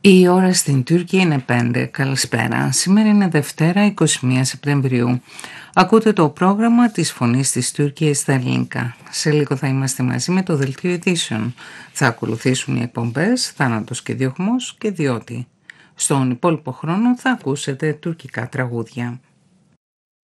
Η ώρα στην Τουρκία είναι 5. Καλησπέρα. Σήμερα είναι Δευτέρα 21 Σεπτεμβρίου. Ακούτε το πρόγραμμα της Φωνής της Τουρκίας στα ελληνικά. Σε λίγο θα είμαστε μαζί με το Δελτίο Ειδήσεων. Θα ακολουθήσουν οι εκπομπές «Θάνατος και διωγμός» και «Διότι». Στον υπόλοιπο χρόνο θα ακούσετε τουρκικά τραγούδια.